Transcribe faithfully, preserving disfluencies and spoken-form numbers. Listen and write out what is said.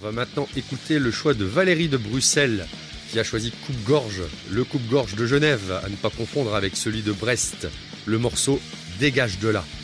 On va maintenant écouter le choix de Valérie de Bruxelles qui a choisi Coupe-Gorge, le Coupe-Gorge de Genève, à ne pas confondre avec celui de Brest. Le morceau Dégage de là.